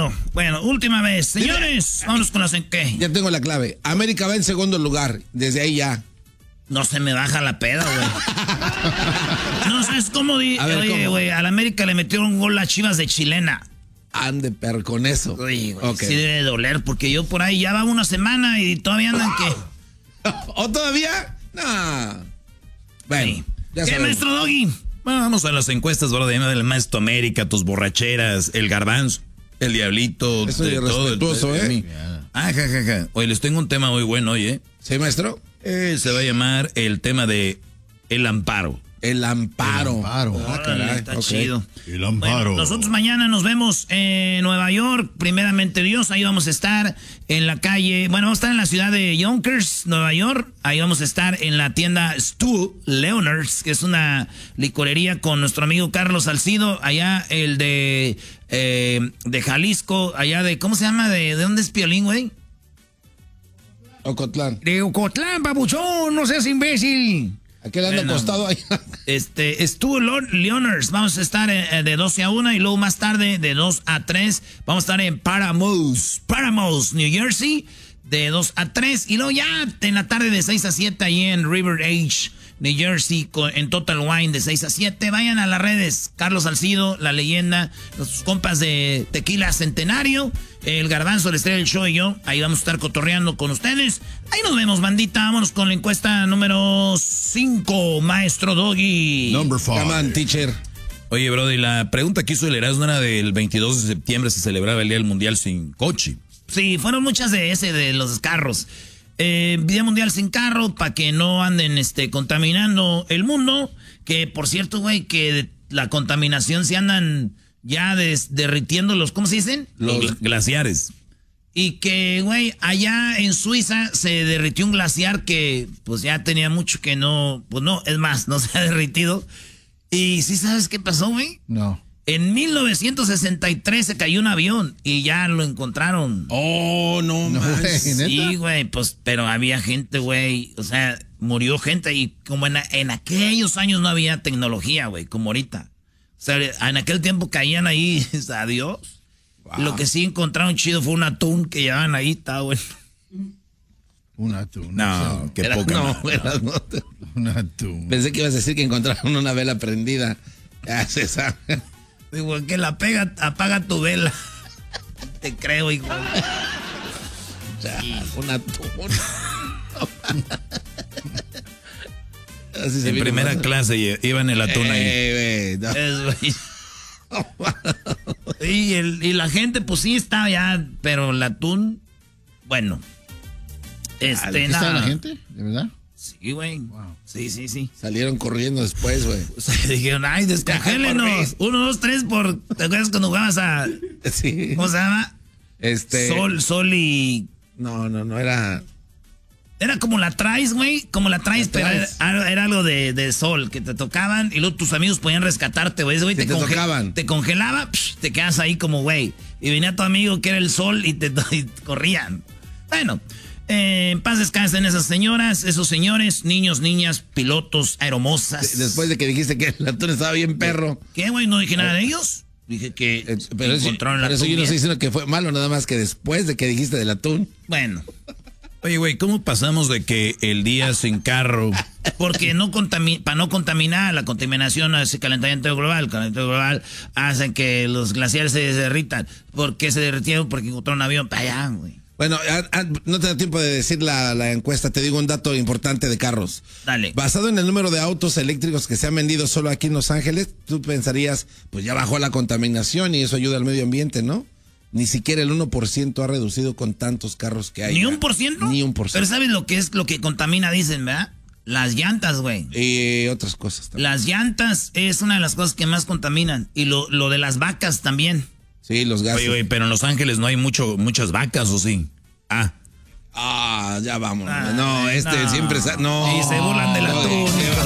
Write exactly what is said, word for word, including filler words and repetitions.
Bueno, bueno, última vez. Señores, vámonos con las en qué. Ya tengo la clave. América va en segundo lugar. Desde ahí ya. No se me baja la peda, güey. No sabes cómo. Di a ver, oye, güey, al América le metieron un gol a Chivas de chilena. Ande, perro, con eso. Uy, güey, okay. Sí debe de doler, porque yo por ahí ya va una semana y todavía andan que... ¿O todavía? No. Bueno, sí. ya ¿Qué, sabemos. maestro Doggy? Bueno, vamos a las encuestas, bro, de del Maestro América, tus borracheras, el garbanzo, el diablito, Eso de es todo. respetuoso, el, ¿eh? el, ah, ja, ja, ja. Oye, les tengo un tema muy bueno, oye. ¿Sí, maestro? Eh, se va a llamar el tema de el amparo. El amparo. El amparo. Ah, caray. Está okay. chido. El amparo. Bueno, nosotros mañana nos vemos en Nueva York, primeramente Dios, ahí vamos a estar en la calle, bueno, vamos a estar en la ciudad de Yonkers, Nueva York, ahí vamos a estar en la tienda Stu Leonard's, que es una licorería con nuestro amigo Carlos Salcido, allá el de, eh, de Jalisco, allá de, ¿cómo se llama? ¿De, de dónde es Piolín, güey? Ocotlán. De Ocotlán, papuchón, no seas imbécil. Aquel anda Bueno, acostado ahí. Este, estuvo Leonard's, vamos a estar eh, de doce a una y luego más tarde de dos a tres vamos a estar en Paramus, Paramus, New Jersey, de dos a tres y luego ya en la tarde de seis a siete ahí en River Edge, New Jersey, con, en Total Wine de seis a siete. Vayan a las redes, Carlos Salcido, la leyenda, los compas de Tequila Centenario, el Garbanzo, el Estrella del Show y yo, ahí vamos a estar cotorreando con ustedes. Ahí nos vemos, bandita. Vámonos con la encuesta número cinco, Maestro Doggy. Number five. Come on, teacher. Oye, brother, la pregunta que hizo el Erasmo era del veintidós de septiembre se celebraba el Día del Mundial sin coche. Sí, fueron muchas de ese, de los carros. Eh, Día Mundial sin carro, para que no anden este, contaminando el mundo. Que, por cierto, güey, que la contaminación se andan ya des, derritiendo los, ¿cómo se dicen? Los glaciares. Y que, güey, allá en Suiza se derritió un glaciar que, pues, ya tenía mucho que no, pues no, es más, no se ha derritido. Y ¿sí sabes qué pasó, güey? No. En mil novecientos sesenta y tres se cayó un avión y ya lo encontraron. Oh, no, No, más. güey, ¿neta? Sí, güey, pues, pero había gente, güey, o sea, murió gente y como en, en aquellos años no había tecnología, güey, como ahorita. O sea, en aquel tiempo caían ahí, adiós. Wow. Lo que sí encontraron chido fue un atún que llevaban ahí, está bueno. Un atún. No, qué Era- poca. no, madre. era- no. Un atún. Pensé que ibas a decir que encontraron una vela prendida. Ya se sabe. Digo, que la pega, apaga tu vela. Te creo, hijo. Ya, un atún. Así se En vino primera más. clase lle- iban el atún ahí. Eh, güey, no. Es, güey. Y, el, y la gente, pues sí estaba ya, pero el atún, bueno. Este, ¿Aquí está nada. la gente? ¿De verdad? Sí, güey. Wow. Sí, sí, sí. Salieron corriendo después, güey. O sea, dijeron, ay, descongélenos. Uno, dos, tres por. ¿Te acuerdas cuando jugabas a. Sí. ¿Cómo se llama? Este. Sol, sol y. No, no, no era. Era como la traes, güey. Como la traes, La pero traes. era, era algo de, de sol que te tocaban y luego tus amigos podían rescatarte, güey. Ese güey Que te conge- tocaban. Te congelaba, psh, te quedas ahí como, güey. Y venía tu amigo que era el sol y te y corrían. Bueno. Eh, en paz descansen esas señoras, esos señores, niños, niñas, pilotos, aeromosas. Después de que dijiste que el atún estaba bien perro. ¿Qué, güey? ¿No dije nada de ellos? Dije que Eh, Pero eso, encontraron la pero eso yo no tuya. estoy diciendo que fue malo, nada más que después de que dijiste del atún. Bueno, Oye, güey, ¿cómo pasamos de que el día sin carro... porque no contami- para no contaminar, la contaminación hace calentamiento global. El calentamiento global hace que los glaciares se derritan. ¿Por qué se derritieron? Porque encontraron un avión para allá, güey. Bueno, a- a- no te da tiempo de decir la, la encuesta, te digo un dato importante de carros. Dale. Basado en el número de autos eléctricos que se han vendido solo aquí en Los Ángeles, tú pensarías, pues ya bajó la contaminación y eso ayuda al medio ambiente, ¿no? Ni siquiera el uno por ciento ha reducido con tantos carros que hay. ¿Ni un por ciento? Ni un por Pero ciento. ¿sabes lo que es lo que contamina, dicen, verdad? Las llantas, güey. Y otras cosas también. Las llantas es una de las cosas que más contaminan. Y lo, lo de las vacas también. Sí, los gases. Oye, güey, pero en Los Ángeles no hay mucho, muchas vacas, ¿o sí? Ah. Ah, ya vamos. Ah, no, este no. siempre... sa- No. Y se burlan del Oye, atún. qué